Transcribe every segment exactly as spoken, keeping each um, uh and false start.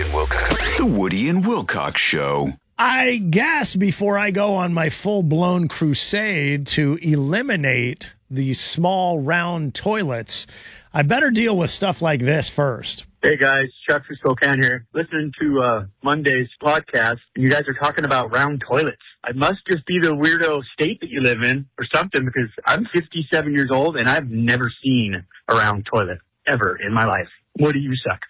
and Wilcox. The Woody and Wilcox Show. I guess before I go on my full-blown crusade to eliminate the small round toilets, I better deal with stuff like this first. Hey guys, Chuck from Spokane here. Listening to uh, Monday's podcast, and you guys are talking about round toilets. I must just be the weirdo state that you live in or something, because I'm fifty-seven years old and I've never seen a round toilet ever in my life. What do you suck?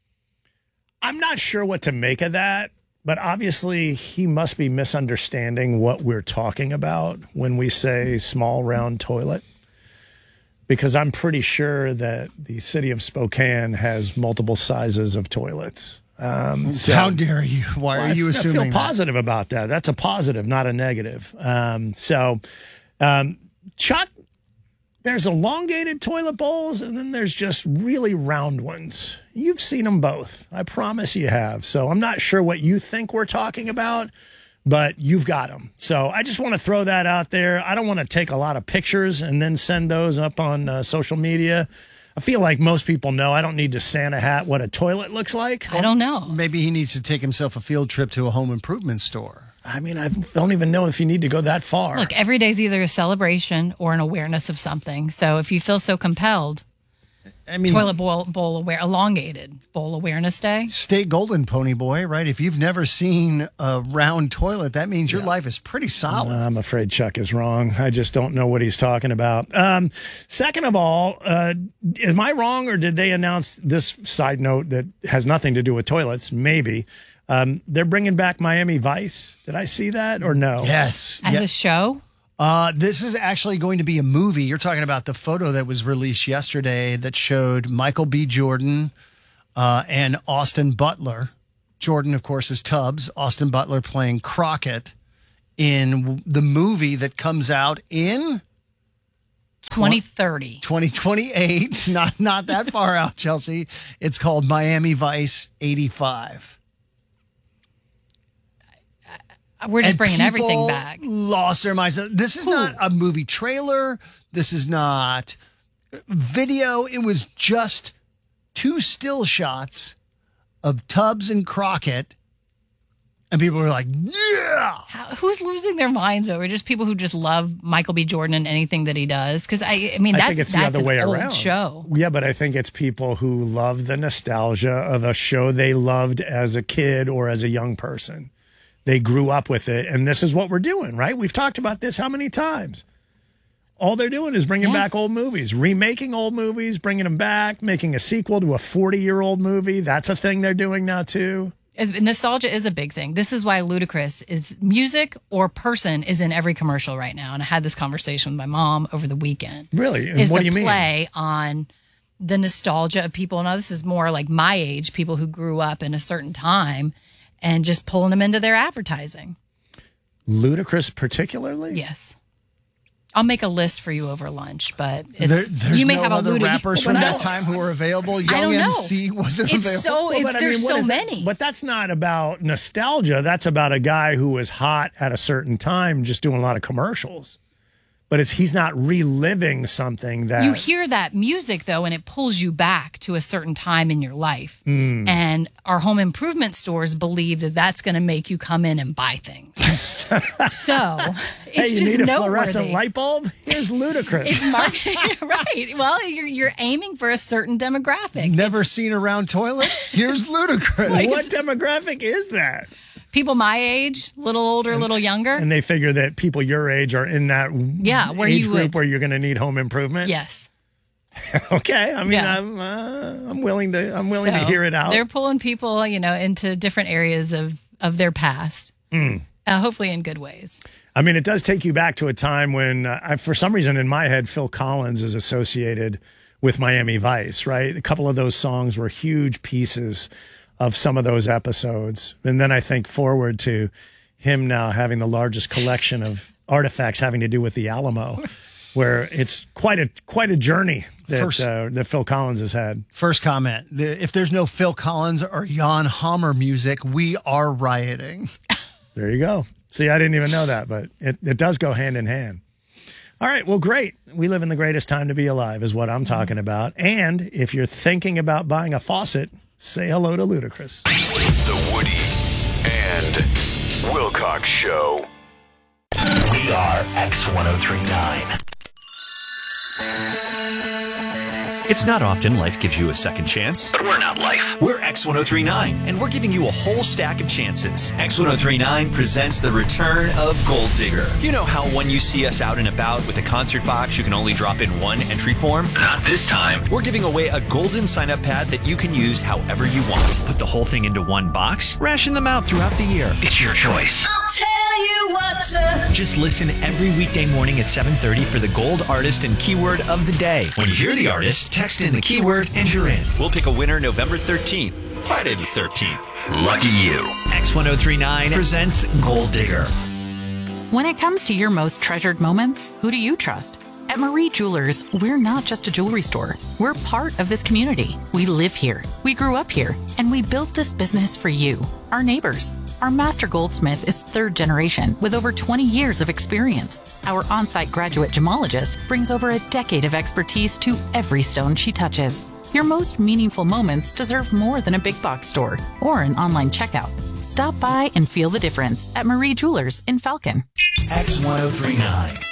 I'm not sure what to make of that, but obviously he must be misunderstanding what we're talking about when we say small round toilet. Because I'm pretty sure that the city of Spokane has multiple sizes of toilets. Um, so, How dare you? Why well, are you I assuming I feel positive that? about that. That's a positive, not a negative. Um, so, um, Chuck, there's elongated toilet bowls, and then there's just really round ones. You've seen them both. I promise you have. So I'm not sure what you think we're talking about, but you've got them. So I just want to throw that out there. I don't want to take a lot of pictures and then send those up on uh, social media. I feel like most people know I don't need to Santa hat what a toilet looks like. I don't know. Maybe he needs to take himself a field trip to a home improvement store. I mean, I don't even know if you need to go that far. Look, every day's either a celebration or an awareness of something. So if you feel so compelled, I mean, toilet bowl, bowl aware, elongated bowl awareness day. Stay golden, pony boy, right? If you've never seen a round toilet, that means your yeah. life is pretty solid. I'm afraid Chuck is wrong. I just don't know what he's talking about. Um, second of all, uh, am I wrong, or did they announce this side note that has nothing to do with toilets? Maybe. Um, they're bringing back Miami Vice. Did I see that or no? Yes. As yep. a show? Uh, this is actually going to be a movie. You're talking about the photo that was released yesterday that showed Michael B. Jordan uh, and Austin Butler. Jordan, of course, is Tubbs. Austin Butler playing Crockett in the movie that comes out in twenty thirty. twenty twenty-eight. Not, not that far out, Chelsea. It's called Miami Vice eighty-five. We're just and bringing everything back. Lost their minds. This is Ooh. not a movie trailer. This is not video. It was just two still shots of Tubbs and Crockett. And people were like, yeah. How, who's losing their minds over? Just people who just love Michael B. Jordan and anything that he does? Because, I, I mean, that's, I think it's that's the other way an around. Old show. Yeah, but I think it's people who love the nostalgia of a show they loved as a kid or as a young person. They grew up with it, and this is what we're doing, right? We've talked about this how many times? All they're doing is bringing yeah. back old movies, remaking old movies, bringing them back, making a sequel to a forty-year-old movie. That's a thing they're doing now, too. Nostalgia is a big thing. This is why Ludacris is music or person is in every commercial right now. And I had this conversation with my mom over the weekend. Really? And is what the do you mean? Play on the nostalgia of people. Now, this is more like my age, people who grew up in a certain time, and just pulling them into their advertising. Ludacris particularly? Yes. I'll make a list for you over lunch, but it's, there, you may no have other a rappers from no. that time who were available. Young I don't know. M C wasn't it's available. So, well, it's, I there's mean, so many. That? But that's not about nostalgia. That's about a guy who was hot at a certain time just doing a lot of commercials. But it's he's not reliving something that... You hear that music, though, and it pulls you back to a certain time in your life. Mm. And our home improvement stores believe that that's going to make you come in and buy things. So, it's hey, you just need a noteworthy. fluorescent light bulb? Here's Ludacris. It's marketing, right. Well, you're, you're aiming for a certain demographic. Never it's, seen a round toilet? Here's Ludacris. Like, what demographic is that? People my age, a little older, a little younger. And they figure that people your age are in that yeah, where age you group would. where you're going to need home improvement? Yes. Okay. I mean, yeah. I'm uh, I'm willing to I'm willing so to hear it out. They're pulling people, you know, into different areas of, of their past, mm. uh, hopefully in good ways. I mean, it does take you back to a time when, uh, I, for some reason in my head, Phil Collins is associated with Miami Vice, right? A couple of those songs were huge pieces of some of those episodes. And then I think forward to him now having the largest collection of artifacts having to do with the Alamo, where it's quite a quite a journey that First, uh, that Phil Collins has had. First comment, the, if there's no Phil Collins or Jan Hammer music, we are rioting. There you go. See, I didn't even know that, but it, it does go hand in hand. All right, well, great. We live in the greatest time to be alive is what I'm talking about. And if you're thinking about buying a faucet, say hello to Ludacris. The Woody and Wilcox Show. We are X ten thirty-nine. It's not often life gives you a second chance. But we're not life. We're X ten thirty-nine, and we're giving you a whole stack of chances. X ten thirty-nine presents the return of Gold Digger. You know how when you see us out and about with a concert box, you can only drop in one entry form? Not this time. We're giving away a golden sign-up pad that you can use however you want. Put the whole thing into one box, ration them out throughout the year. It's your choice. I'll tell you what to... Just listen every weekday morning at seven thirty for the gold artist and keyword of the day. When you hear the artist, text in the keyword and you're in. We'll pick a winner November thirteenth, Friday the thirteenth. Lucky you. X ten thirty-nine presents Gold Digger. When it comes to your most treasured moments, who do you trust? At Marie Jewelers, we're not just a jewelry store. We're part of this community. We live here. We grew up here. And we built this business for you, our neighbors. Our master goldsmith is third generation with over twenty years of experience. Our on-site graduate gemologist brings over a decade of expertise to every stone she touches. Your most meaningful moments deserve more than a big box store or an online checkout. Stop by and feel the difference at Marie Jewelers in Falcon. X ten thirty-nine.